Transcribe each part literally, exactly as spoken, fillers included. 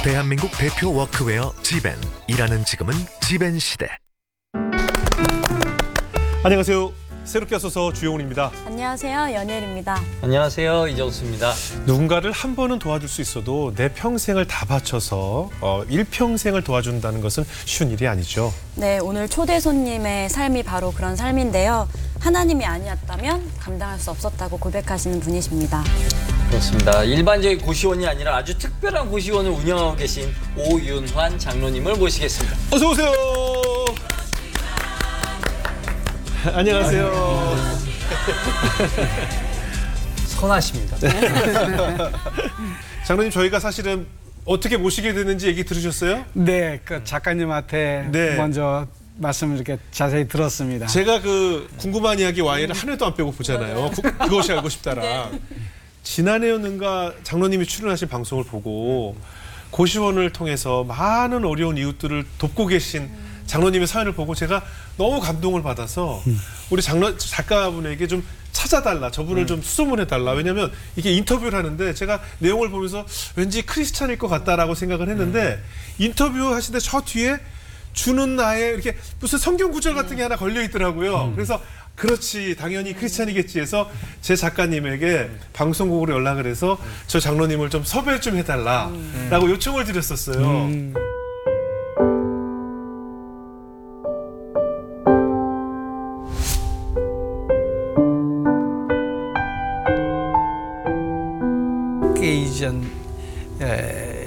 대한민국 대표 워크웨어 지벤. 일하는 지금은 지벤 시대. 안녕하세요. 새롭게 와서 주영훈입니다. 안녕하세요. 연예일입니다. 안녕하세요. 이정수입니다. 누군가를 한 번은 도와줄 수 있어도 내 평생을 다 바쳐서 어, 일평생을 도와준다는 것은 쉬운 일이 아니죠. 네, 오늘 초대 손님의 삶이 바로 그런 삶인데요. 하나님이 아니었다면 감당할 수 없었다고 고백하시는 분이십니다. 그렇습니다. 일반적인 고시원이 아니라 아주 특별한 고시원을 운영하고 계신 오윤환 장로님을 모시겠습니다. 어서 오세요. 안녕하세요. 선하십니다. 장로님, 저희가 사실은 어떻게 모시게 됐는지 얘기 들으셨어요? 네, 그 작가님한테 네. 먼저 말씀을 이렇게 자세히 들었습니다. 제가 그 궁금한 이야기 와이를 한 회도 안 빼고 보잖아요. 구, 그것이 알고 싶다랑. 지난해였는가 장로님이 출연하신 방송을 보고 고시원을 통해서 많은 어려운 이웃들을 돕고 계신 장로님의 사연을 보고 제가 너무 감동을 받아서 우리 장로 작가분에게 좀 찾아달라, 저분을 좀 수소문해달라. 왜냐하면 이게 인터뷰를 하는데 제가 내용을 보면서 왠지 크리스찬일 것 같다라고 생각을 했는데 인터뷰 하시는데 저 뒤에 주는 나에 이렇게 무슨 성경 구절 같은 게 하나 걸려 있더라고요. 그래서 그렇지, 당연히 크리스찬이겠지 해서 제 작가님에게 방송국으로 연락을 해서 저 장로님을 좀 섭외 좀 해달라라고 요청을 드렸었어요. 음. 꽤 이전 에,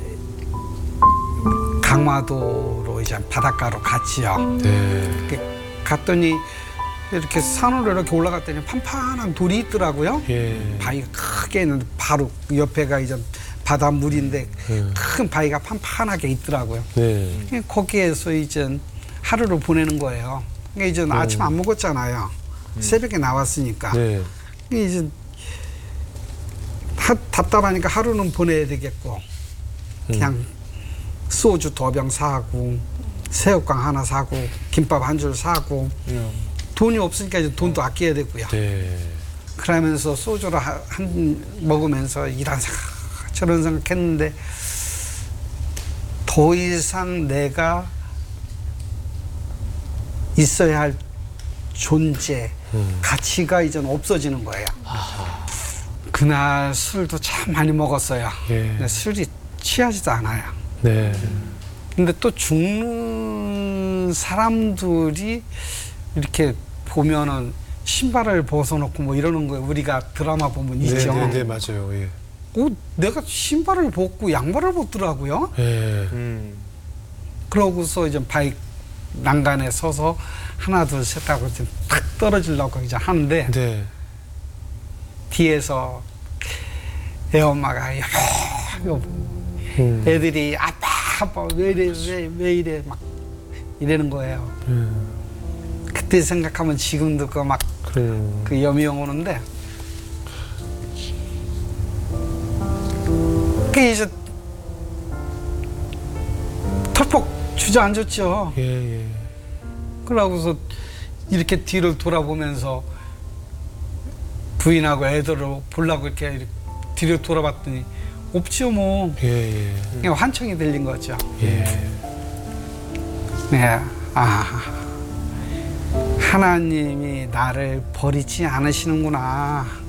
강화도로 이제 바닷가로 갔지요. 네. 이렇게 갔더니 이렇게 산으로 이렇게 올라갔더니 판판한 돌이 있더라고요. 예. 바위가 크게 있는데 바로 그 옆에가 이제 바닷물인데 음. 큰 바위가 판판하게 있더라고요. 네. 거기에서 이제 하루를 보내는 거예요. 그러니까 이제 아침 안 먹었잖아요. 새벽에 나왔으니까. 네. 이제 하, 답답하니까 하루는 보내야 되겠고 그냥 소주 두 병 사고 새우깡 하나 사고 김밥 한 줄 사고 돈이 없으니까 이제 돈도 아껴야 되고요. 네. 그러면서 소주를 한, 한 먹으면서 이런 생각 저런 생각했는데 더 이상 내가 있어야 할 존재 음. 가치가 이제는 없어지는 거예요. 아하. 그날 술도 참 많이 먹었어요. 예. 근데 술이 취하지도 않아요. 네. 근데 또 죽는 사람들이 이렇게 보면은 신발을 벗어놓고 뭐 이러는 거예요. 우리가 드라마 보면 네, 있죠. 네, 네, 맞아요. 예. 어, 내가 신발을 벗고 양말을 벗더라고요. 예. 음. 그러고서 이제 바위 난간에 서서 하나 둘 셋 하고 이제 탁 떨어지려고 이제 하는데 네. 뒤에서 애 엄마가 여보 여보 음. 애들이 아빠 아빠 왜 이래 왜, 왜 이래 막 이러는 거예요. 음. 그때 생각하면 지금도 그 막 음. 그 여미형 오는데 그 이제 털퍽 주저앉았죠. 예, 예. 그러고서 이렇게 뒤를 돌아보면서 부인하고 애들을 보려고 이렇게, 이렇게 뒤를 돌아봤더니 없지요 뭐. 예, 예. 그냥 환청이 들린 거죠. 예. 네, 아 하나님이 나를 버리지 않으시는구나.